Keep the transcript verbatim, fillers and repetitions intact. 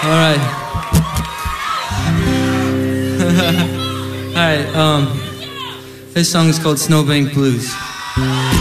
All right. All right. Um, this song is called Snowbank Blues.